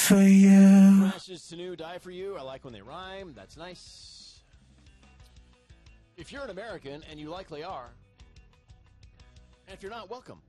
for you. Crashes to new, die for you. I like when they rhyme. That's nice. If you're an American, and you likely are, and if you're not, welcome.